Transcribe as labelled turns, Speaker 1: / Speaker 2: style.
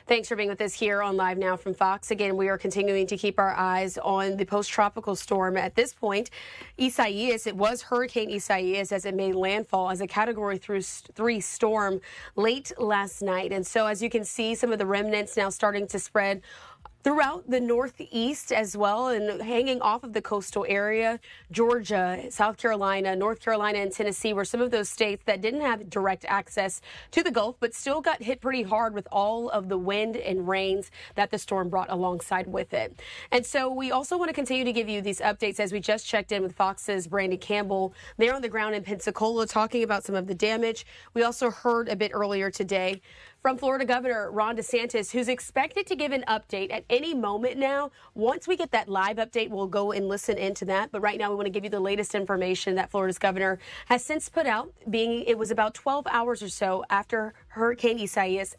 Speaker 1: Thanks for being with us here on Live Now from Fox. Again, we are continuing to keep our eyes on the post-tropical storm. At this point, Isaias, it was Hurricane Isaias as it made landfall as a Category 3 storm late last night. And so, as you can see, some of the remnants now starting to spread throughout the Northeast as well, and hanging off of the coastal area. Georgia, South Carolina, North Carolina, and Tennessee were some of those states that didn't have direct access to the Gulf, but still got hit pretty hard with all of the wind and rains that the storm brought alongside with it. And so we also want to continue to give you these updates as we just checked in with Fox's Brandy Campbell. They're on the ground in Pensacola talking about some of the damage. We also heard a bit earlier today from Florida Governor Ron DeSantis, who's expected to give an update at any moment now. Once we get that live update, we'll go and listen into that. But right now, we want to give you the latest information that Florida's governor has since put out, it was about 12 hours or so after Hurricane Isaias